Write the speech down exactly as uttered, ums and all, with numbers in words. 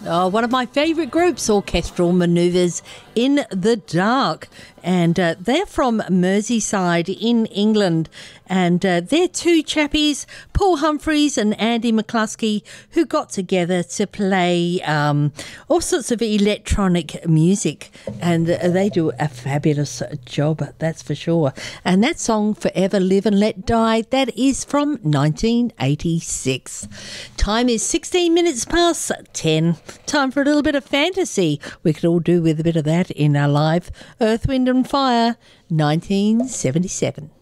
Oh, one of my favourite groups, Orchestral Manoeuvres in the Dark. And uh, they're from Merseyside in England. And uh, they're two chappies, Paul Humphreys and Andy McCluskey, who got together to play um, all sorts of electronic music. And uh, they do a fabulous job, that's for sure. And that song, Forever Live and Let Die, that is from nineteen eighty-six. Time is sixteen minutes past ten. Time for a little bit of fantasy. We could all do with a bit of that in our live Earth, Wind and Fire nineteen seventy-seven.